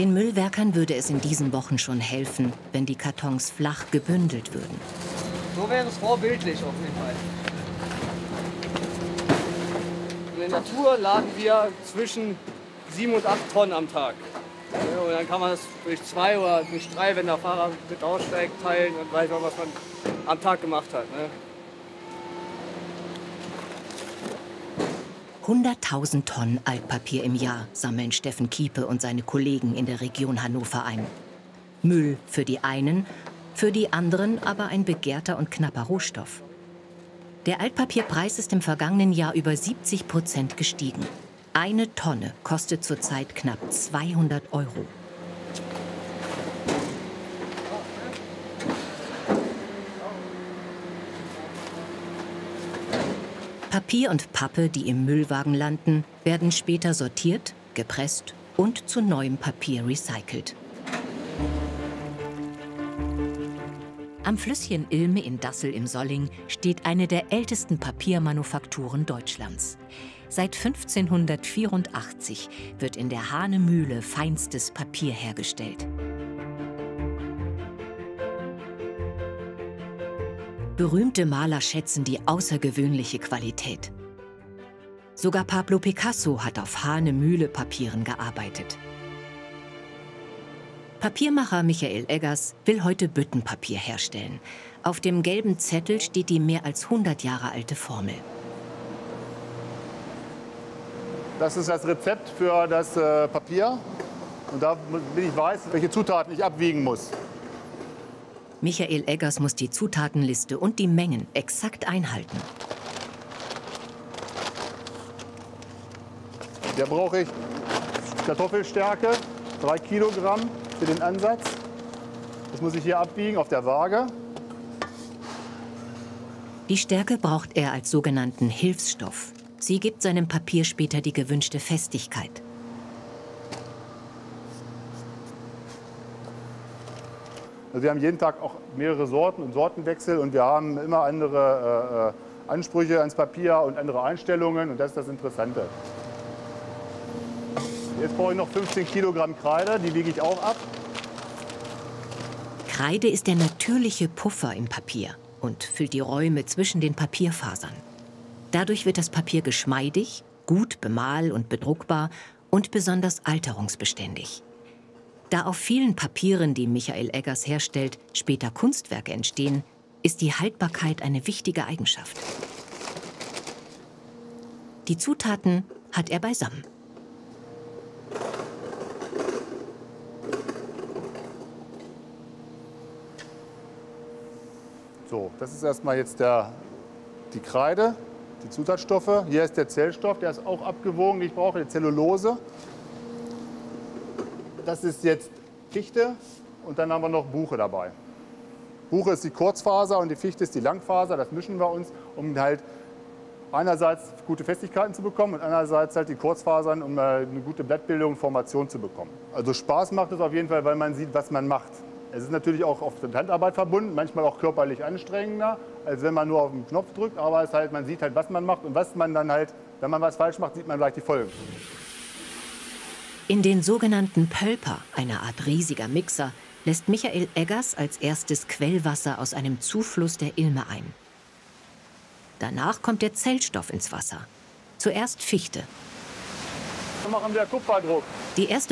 Den Müllwerkern würde es in diesen Wochen schon helfen, wenn die Kartons flach gebündelt würden. So wäre es vorbildlich auf jeden Fall. In der Natur laden wir zwischen 7 und 8 Tonnen am Tag. Ja, und dann kann man das durch 2 oder durch 3, wenn der Fahrer mit aussteigt, teilen und weiß man, was man am Tag gemacht hat. Ne? 100.000 Tonnen Altpapier im Jahr sammeln Steffen Kiepe und seine Kollegen in der Region Hannover ein. Müll für die einen, für die anderen aber ein begehrter und knapper Rohstoff. Der Altpapierpreis ist im vergangenen Jahr über 70% gestiegen. Eine Tonne kostet zurzeit knapp 200 €. Papier und Pappe, die im Müllwagen landen, werden später sortiert, gepresst und zu neuem Papier recycelt. Am Flüsschen Ilme in Dassel im Solling steht eine der ältesten Papiermanufakturen Deutschlands. Seit 1584 wird in der Hahnemühle feinstes Papier hergestellt. Berühmte Maler schätzen die außergewöhnliche Qualität. Sogar Pablo Picasso hat auf Hahnemühle-Papieren gearbeitet. Papiermacher Michael Eggers will heute Büttenpapier herstellen. Auf dem gelben Zettel steht die mehr als 100 Jahre alte Formel. Das ist das Rezept für das Papier. Und damit ich weiß, welche Zutaten ich abwiegen muss. Michael Eggers muss die Zutatenliste und die Mengen exakt einhalten. Da brauche ich Kartoffelstärke, 3 Kilogramm für den Ansatz. Das muss ich hier abwiegen auf der Waage. Die Stärke braucht er als sogenannten Hilfsstoff. Sie gibt seinem Papier später die gewünschte Festigkeit. Also wir haben jeden Tag auch mehrere Sorten und Sortenwechsel und wir haben immer andere Ansprüche ans Papier und andere Einstellungen und das ist das Interessante. Jetzt brauche ich noch 15 Kilogramm Kreide, die wiege ich auch ab. Kreide ist der natürliche Puffer im Papier und füllt die Räume zwischen den Papierfasern. Dadurch wird das Papier geschmeidig, gut bemal- und bedruckbar und besonders alterungsbeständig. Da auf vielen Papieren, die Michael Eggers herstellt, später Kunstwerke entstehen, ist die Haltbarkeit eine wichtige Eigenschaft. Die Zutaten hat er beisammen. So, das ist erstmal jetzt die Kreide, die Zusatzstoffe. Hier ist der Zellstoff, der ist auch abgewogen, den ich brauche, die Zellulose. Das ist jetzt Fichte und dann haben wir noch Buche dabei. Buche ist die Kurzfaser und die Fichte ist die Langfaser. Das mischen wir uns, um halt einerseits gute Festigkeiten zu bekommen und andererseits halt die Kurzfasern, um eine gute Blattbildung und Formation zu bekommen. Also Spaß macht es auf jeden Fall, weil man sieht, was man macht. Es ist natürlich auch oft mit Handarbeit verbunden, manchmal auch körperlich anstrengender, als wenn man nur auf den Knopf drückt. Aber es halt, man sieht halt, was man macht und was man dann halt, wenn man was falsch macht, sieht man gleich die Folgen. In den sogenannten Pölper, einer Art riesiger Mixer, lässt Michael Eggers als erstes Quellwasser aus einem Zufluss der Ilme ein. Danach kommt der Zellstoff ins Wasser. Zuerst Fichte. Dann machen wir Kupferdruck. Die erste